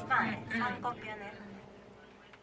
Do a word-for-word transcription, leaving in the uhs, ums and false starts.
まあね、 うんさん呼吸ね。